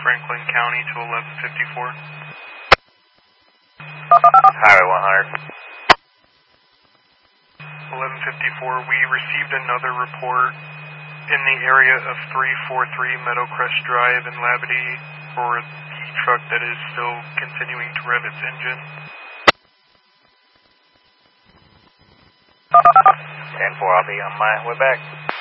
Franklin County to 1154. Highway 100. 1154, we received another report in the area of 343 Meadowcrest Drive in Labadee for the truck that is still continuing to rev its engine. 10-4, I'll be on my way back.